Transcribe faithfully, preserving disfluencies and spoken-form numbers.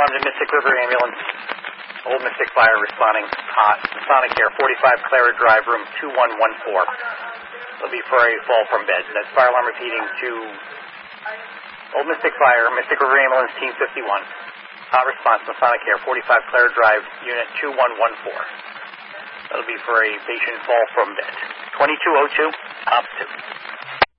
London Mystic River Ambulance. Old Mystic Fire responding hot. Masonic Air, forty-five Clara Drive, room two one one four. It'll be for a fall from bed. That's fire alarm repeating to Old Mystic Fire, Mystic River Ambulance, Team fifty-one. Hot response, Masonic Air, forty-five Clara Drive, unit two one one four. That'll be for a patient fall from bed. twenty-two oh two, top two.